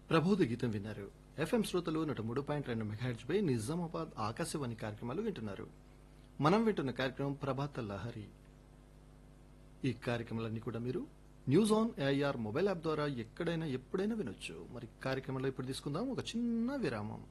ప్రబోధ గీతం విన్నారు. ఎఫ్ఎం శ్రోతలు 103.2 మెగాహెర్ట్జ్ పై నిజామాబాద్ ఆకాశవాణి కార్యక్రమాలు వింటున్నారు. మనం వింటున్న కార్యక్రమం ప్రభాత లహరి. ఈ కార్యక్రమాలన్నీ కూడా మీరు news on AIR mobile app ద్వారా ఎక్కడైనా ఎప్పుడైనా వినొచ్చు. మరి కార్యక్రమంలో ఇప్పుడు తీసుకుందాం ఒక చిన్న విరామం.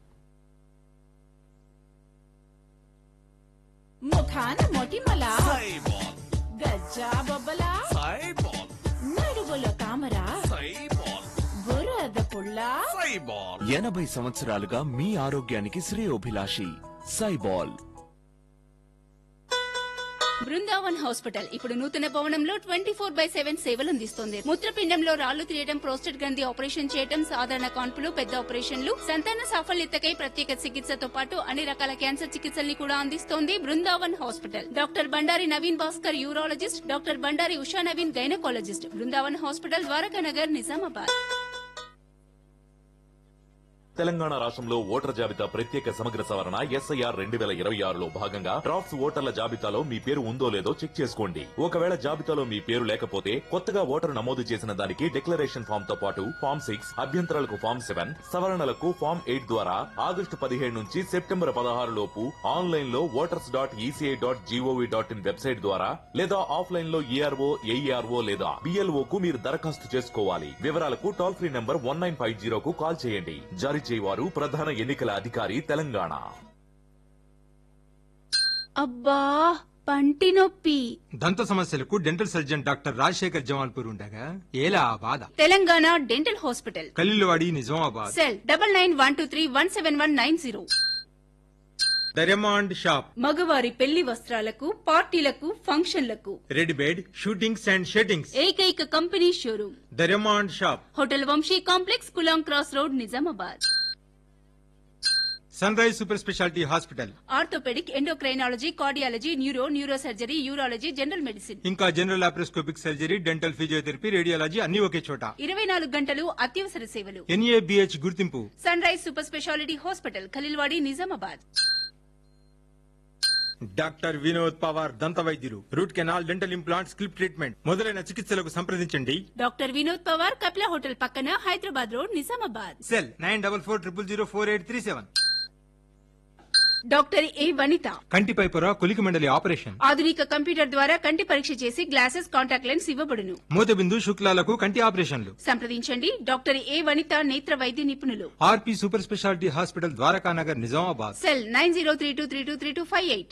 ముఖాన మొటిమల గజ్జా బొబ్బల నడుగులో తామర బురద పుల్ల 80 సంవత్సరాలుగా మీ ఆరోగ్యానికి శ్రేయోభిలాషి సైబాల్. బృందావన్ హాస్పిటల్ ఇప్పుడు నూతన భవనంలో 24/7 సేవలు అందిస్తోంది. మూత్రపిండంలో రాళ్లు తీయడం, ప్రోస్టేట్ గ్రంథి ఆపరేషన్ చేయడం, సాధారణ కాన్పులు, పెద్ద ఆపరేషన్లు, సంతాన సాఫల్యతకై ప్రత్యేక చికిత్సతో పాటు అన్ని రకాల క్యాన్సర్ చికిత్సల్ని కూడా అందిస్తోంది Brindavan hospital. Doctor Bandari Naveen Bhaskar urologist, doctor Bandari Usha Naveen gynaecologist. Brindavan hospital, Dwarakanagar, Nizamabad. Telangana రాష్ట్రంలో ఓటర్ జాబితా ప్రత్యేక సమగ్ర సవరణ SIR 2026లో భాగంగా డ్రాఫ్ట్స్ ఓటర్ల జాబితాలో మీ పేరు ఉందో లేదో చెక్ చేసుకోండి. ఒకవేళ జాబితాలో మీ పేరు లేకపోతే కొత్తగా ఓటరు నమోదు చేసిన దానికి డిక్లరేషన్ ఫామ్ తో పాటు ఫామ్ 6, అభ్యంతరాలకు ఫామ్ 7, సవరణలకు ఫామ్ 8 ద్వారా ఆగస్టు 17 నుంచి సెప్టెంబర్ 16 లోపు ఆన్లైన్ లో voters.eci.gov.in వెబ్సైట్ ద్వారా లేదా ఆఫ్లైన్ లో ERO, AERO లేదా BLO కు మీరు దరఖాస్తు చేసుకోవాలి. వివరాలకు టోల్ ఫ్రీ నంబర్ 1950 కు కాల్ చేయండి. జారీ చేయవారు ప్రధాన ఎన్నికల అధికారి తెలంగాణ. అబ్బా పంటి నొప్పి. దంత సమస్యలకు dental surgeon doctor Rajasekhar Jamalpur ఉండగా ఏలా ఆ బాధ. Telangana dental hospital, కల్లులవాడి, Nizamabad. Cell 9912317190. Diamond shop, మగవారి పెళ్లి వస్త్రాలకు, పార్టీలకు, ఫంక్షన్లకు రెడ్ బెడ్, షూటింగ్స్ అండ్ షెట్టింగ్స్. ఏకైక company showroom diamond shop, hotel Vamsi complex, కులాం cross road, Nizamabad. Sun rise super speciality hospital, orthopaedic, endocrinology, cardiology, neuro surgery, urology, general medicine, ఇంకా general laparoscopic surgery, dental physiotherapy, radiology అన్ని ఒకే చోట. 24 గంటలు అత్యవసర సేవలు. NABH గుర్తింపు. Sun rise super speciality hospital, Khaleelwadi, Nizamabad. Doctor Vinod Pawar దంత వైద్యులు. Root canal, dental implant, స్కిల్ప్ treatment మొదలైన చికిత్సలకు సంప్రదించండి. డాక్టర్ వినోద్ పవార్, కపిల హోటల్ పక్కన, Hyderabad road, Nizamabad. Cell 9440004837. Doctor ఏ వనిత, కంటిపై పొర, కొలికి మండలి ఆపరేషన్. ఆధునిక కంప్యూటర్ ద్వారా కంటి పరీక్ష చేసి గ్లాసెస్, కాంటాక్ట్ లెన్స్ ఇవ్వబడును. మూతబిందు, శుక్లాలకు కంటి ఆపరేషన్లు. సంప్రదించండి డాక్టర్ ఏ వనిత, నేత్ర వైద్య నిపుణులు. RP super speciality hospital, Dwarakanagar, Nizamabad. Cell 9032323258.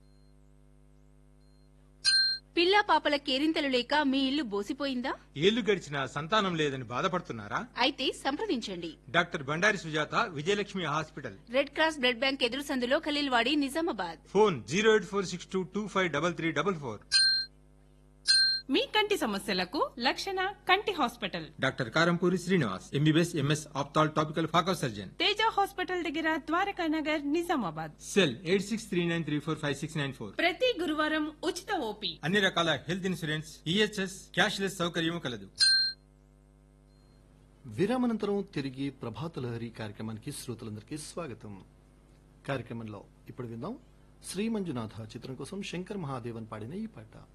పిల్లా పాపల కేరింతలు లేక మీ ఇల్లు బోసిపోయిందా? ఏళ్లు గడిచినా సంతానం లేదని బాధపడుతున్నారా? అయితే సంప్రదించండి doctor Bandari Sujatha, Vijayalakshmi hospital, red cross blood bank ఎదురు సందులో, ఖలీల్వాడి, నిజామాబాద్. ఫోన్ 08462253344. మీ కంటి సమస్యలకు లక్షణ కంటి hospital, doctor Karampuri Srinivas, MBBS MS ophthal topical phaco surgeon. Teja hospital దగ్గర, ద్వారకానగర్, నిజామాబాద్. సెల్ 8639345694. ప్రతి గురువారం ఉచిత ఓపీ. అన్ని రకాల హెల్త్ ఇన్సూరెన్స్, EHS, క్యాష్లెస్ సౌకర్యం కలదు. విరామనంతరం తిరిగి ప్రభాత లహరి కార్యక్రమానికి శ్రోతలందరికీ స్వాగతం. కార్యక్రమంలో ఇప్పుడు విందాం శ్రీ మంజునాథ చిత్రం కోసం శంకర్ మహాదేవన్ పాడిన ఈ పాట.